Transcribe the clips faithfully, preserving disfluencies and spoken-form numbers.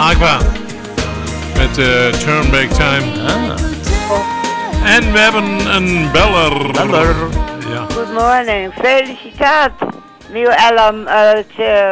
Aqua. Met uh, Turn Back Time. Ah. En we hebben een beller. Beller. Ja. Good morning. Felicitaties. Nieuw album uit uh,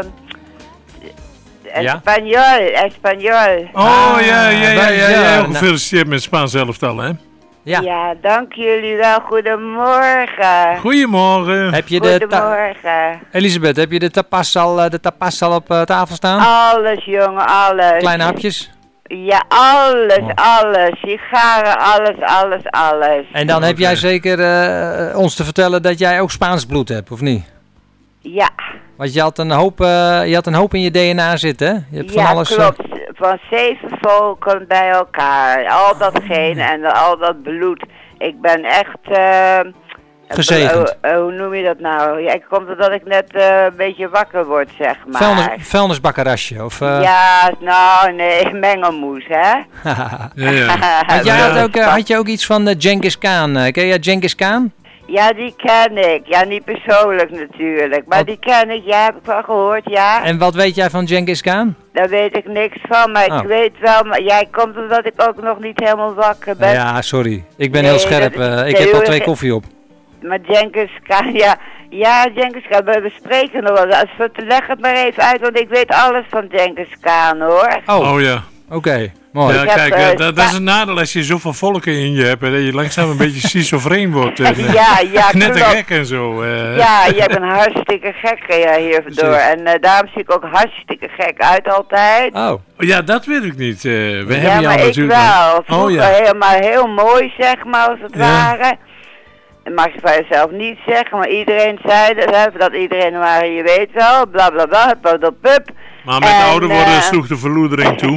Espanol. Espanol. Oh ja, ja, ja, ja, ja. ja. Gefeliciteerd met Spaans elftal, hè? Ja. Ja, dank jullie wel. Goedemorgen. Goedemorgen. Heb je de ta- Goedemorgen. Elisabeth, heb je de tapas al, uh, de tapas al op uh, tafel staan? Alles, jongen, alles. Kleine hapjes? Ja, alles, Oh. alles. Sigaren, alles, alles, alles. En dan Oké. heb jij zeker uh, ons te vertellen dat jij ook Spaans bloed hebt, of niet? Ja. Want je had een hoop, uh, je had een hoop in je D N A zitten, hè? Je hebt van Ja, alles, uh, klopt. Van zeven volken bij elkaar. Al dat geen en al dat bloed. Ik ben echt... Uh, Gezegend. uh, uh, hoe noem je dat nou? Ja, ik komt omdat ik net uh, een beetje wakker word, zeg maar. vuilnis, vuilnisbakkerasje, of... Uh... Ja, nou nee, mengelmoes, hè? Ja, ja. Want jij Ja. had, ook, uh, had je ook iets van uh, Genghis Khan? Uh, ken jij Genghis Khan? Ja, die ken ik. Ja, niet persoonlijk natuurlijk. Maar Oh. die ken ik, ja, heb ik wel gehoord, ja. En wat weet jij van Genghis Khan? Daar weet ik niks van, maar Oh. ik weet wel... Maar jij komt omdat ik ook nog niet helemaal wakker ben. Ja, sorry. Ik ben Nee, heel scherp. dat is- Uh, ik nee, heb al hoor, twee ge- koffie op. Maar Genghis Khan, ja, ja, Genghis Khan, we bespreken nog wel. Als we- Leg het maar even uit, want ik weet alles van Genghis Khan, hoor. Oh, Oh ja. oké. Mooi. Ja, Ik heb, kijk, eh, eh, dat, dat is sta- een nadeel als je zoveel volken in je hebt. En dat je langzaam een beetje schizofreen wordt. eh, Ja, ja, Knettergek klopt. en zo. eh. Ja, je hebt een hartstikke gekke ja, hierdoor. Precies. En uh, daarom zie ik ook hartstikke gek uit altijd. Oh, Ja, dat weet ik niet. eh, we ja, hebben jou maar ik natuurlijk... wel. Oh Vroeger ja. helemaal heel mooi, zeg maar, als het Ja. ware. Dat mag je van jezelf niet zeggen, maar iedereen zei dat, hè, dat iedereen maar, je weet wel, bla bla bla, pup, pup. Maar met En, ouder worden eh, sloeg de verloedering toe.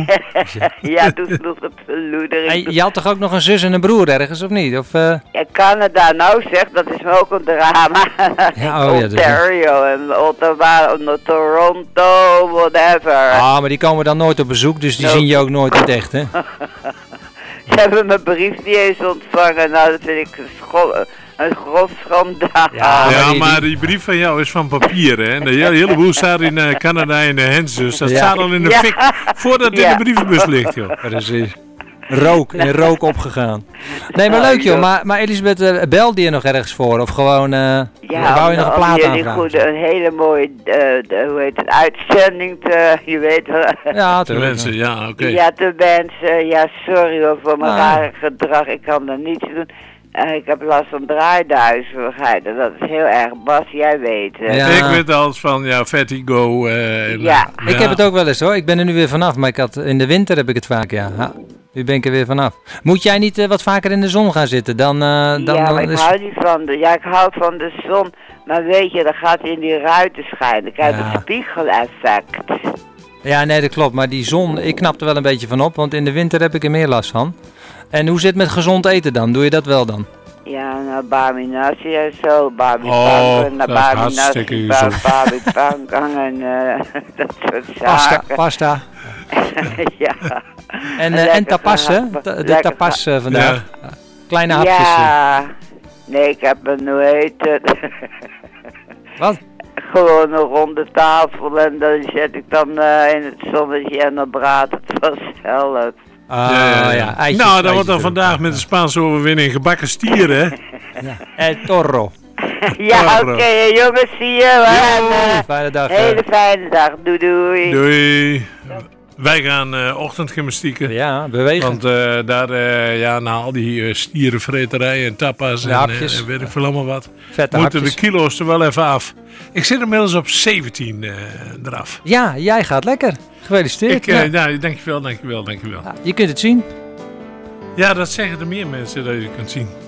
Ja, toen sloeg het verloedering. en je had toch ook nog een zus en een broer ergens, of niet? Of, uh... Ja, Canada, nou zeg, dat is me ook een drama. Ja, oh ja, dat is- Ontario en Ottawa, en Toronto, whatever. Ah, maar die komen dan nooit op bezoek, dus die No. zien je ook nooit in het echt, hè? Ze hebben mijn brief niet eens ontvangen. Nou, dat vind ik een, scho- een grof schandaal. Ja, maar Ja, die- maar die brief van jou is van papier, hè? De hele, heleboel staat in eh, Canada in de hens, dus dat Ja. staat al in de Ja. fik voordat het Ja. in de brievenbus ligt, joh. Precies. Rook, in rook opgegaan. Nee, maar Nou, leuk joh, joh. maar, maar Elisabeth, uh, belde je nog ergens voor? Of gewoon, uh, Ja, wou je nog een om plaat jullie aanvragen? goed, een hele mooie, uh, de, hoe heet het, uitzending te, je weet wel. Ja, De tuurlijk. mensen, ja, oké. Ja, te wensen. Ja, sorry hoor, voor mijn Ah. rare gedrag. Ik kan er niets doen. Uh, ik heb last van draaiduizeligheid. En dat is heel erg. Bas, jij weet het. Ja. Ik weet alles van, ja, vertigo. eh, en, Ja. eh, Ik heb het ook wel eens hoor, ik ben er nu weer vanaf, maar ik had, in de winter heb ik het vaak, ja. ja. Nu ben ik er weer vanaf. Moet jij niet uh, wat vaker in de zon gaan zitten? Dan, uh, dan, ja, maar dan ik is... hou niet van de, ja, ik hou van de zon. Maar weet je, dan gaat hij in die ruiten schijnen. Dan krijg je Ja. het spiegeleffect. Ja, nee, dat klopt. Maar die zon, ik knap er wel een beetje van op, want in de winter heb ik er meer last van. En hoe zit het met gezond eten dan? Doe je dat wel dan? Ja, nou, Bami Nasi en zo. Bami Oh, Pangang, dat is Bami hartstikke Nasi, gezond. Bami Pangang en uh, dat soort Pasta, zaken. pasta. Ja. En, En uh, en lekker tapas, hè? verhappen. Ta- De Lekker tapas uh, vandaag. Kleine hapjes. uh. Ja. Nee, ik heb een, hoe heet het? Wat? Gewoon een ronde tafel en dan zet ik dan uh, in het zonnetje en dan braadt het vanzelf. Ah, ja, ja, ja, ja. eitjes, Nou, dat wordt dan eitjes vandaag erop. met de Spaanse overwinning gebakken stier, hè? Ja. El Toro. Ja, oké, Okay. jongens, zie je. We Jo. gaan, uh, Fijne dag. uh. hele fijne dag. Doei, doei. Doei. Wij gaan uh, ochtendgymnastieken. Ja, bewegen. Want uh, daar, uh, ja, na al die uh, stierenvreterijen en tapas Ja, en, hapjes. uh, en weet ik veel allemaal wat, Vette moeten hapjes. de kilo's er wel even af. Ik zit inmiddels op zeventien uh, eraf. Ja, jij gaat lekker. Gefeliciteerd. Ik, uh, ja. ja, dankjewel, dankjewel, dankjewel. Ja, je kunt het zien. Ja, dat zeggen er meer mensen dat je kunt zien.